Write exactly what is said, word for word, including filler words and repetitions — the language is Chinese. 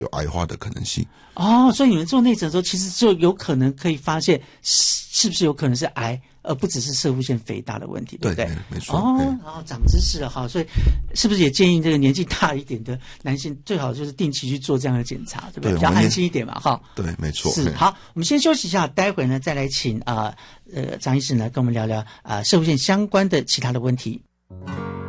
有癌化的可能性。 哦，所以你们做内诊的时候，其实就有可能可以发现是不是有可能是癌，而不只是射护腺肥大的问题，对不对？ 对，没错。 哦，然后长知识了哈，所以是不是也建议这个年纪大一点的男性最好就是定期去做这样的检查，对不对？ 对， 比较安心一点嘛，哈。 对，没错。 是，好，我们先休息一下，待会呢再来请啊呃张医师呢跟我们聊聊啊射护腺相关的其他的问题。